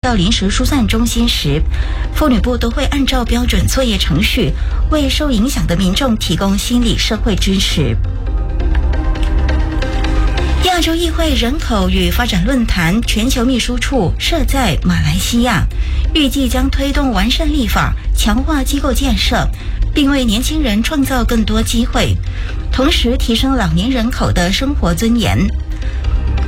到临时疏散中心时，妇女部都会按照标准作业程序，为受影响的民众提供心理社会支持。亚洲议会人口与发展论坛全球秘书处设在马来西亚，预计将推动完善立法，强化机构建设，并为年轻人创造更多机会，同时提升老年人口的生活尊严。